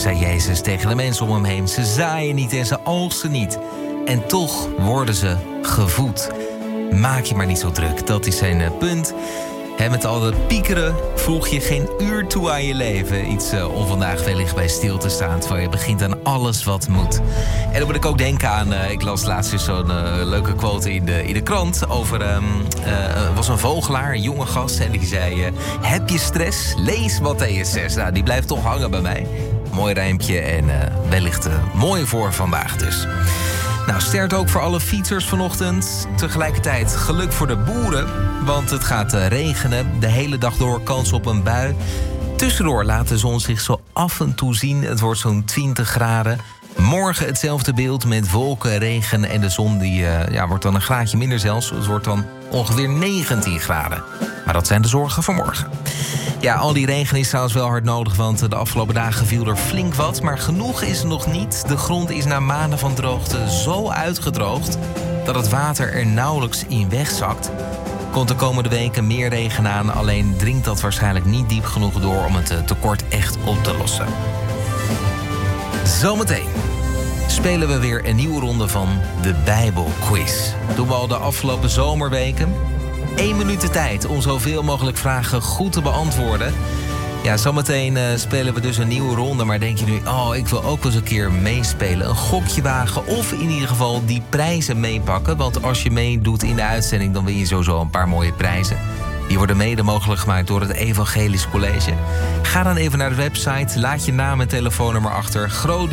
zei Jezus tegen de mensen om hem heen. Ze zaaien niet en ze oogsten niet. En toch worden ze gevoed. Maak je maar niet zo druk, dat is zijn punt. Met al dat piekeren voeg je geen uur toe aan je leven. Iets om vandaag wellicht bij stil te staan, terwijl je begint aan alles wat moet. En dan moet ik ook denken aan, ik las laatst eens zo'n leuke quote in de krant over, was een vogelaar, een jonge gast, en die zei, heb je stress? Lees Mattheüs 6. Nou, die blijft toch hangen bij mij. Mooi rijmpje en wellicht mooi voor vandaag dus. Nou, sterkte ook voor alle fietsers vanochtend. Tegelijkertijd geluk voor de boeren, want het gaat regenen. De hele dag door kans op een bui. Tussendoor laat de zon zich zo af en toe zien. Het wordt zo'n 20 graden. Morgen hetzelfde beeld met wolken, regen en de zon die wordt dan een graadje minder zelfs. Het wordt dan ongeveer 19 graden. Maar dat zijn de zorgen van morgen. Ja, al die regen is trouwens wel hard nodig, want de afgelopen dagen viel er flink wat. Maar genoeg is er nog niet. De grond is na maanden van droogte zo uitgedroogd dat het water er nauwelijks in wegzakt. Komt de komende weken meer regen aan, alleen dringt dat waarschijnlijk niet diep genoeg door om het tekort echt op te lossen. Zometeen spelen we weer een nieuwe ronde van de Bijbelquiz. Doen we al de afgelopen zomerweken. 1 minuut de tijd om zoveel mogelijk vragen goed te beantwoorden. Ja, zometeen spelen we dus een nieuwe ronde. Maar denk je nu, ik wil ook wel eens een keer meespelen. Een gokje wagen of in ieder geval die prijzen meepakken. Want als je meedoet in de uitzending, dan win je sowieso een paar mooie prijzen. Die worden mede mogelijk gemaakt door het Evangelisch College. Ga dan even naar de website, laat je naam en telefoonnummer achter.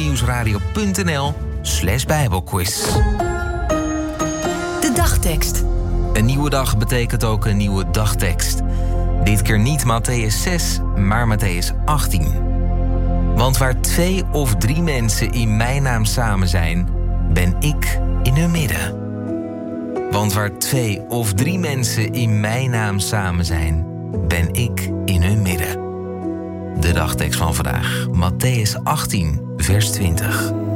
grootnieuwsradio.nl/Bijbelquiz. De dagtekst. Een nieuwe dag betekent ook een nieuwe dagtekst. Dit keer niet Mattheüs 6, maar Mattheüs 18. Want waar 2 of 3 mensen in mijn naam samen zijn, ben ik in hun midden. Want waar 2 of 3 mensen in mijn naam samen zijn, ben ik in hun midden. De dagtekst van vandaag, Mattheüs 18, vers 20.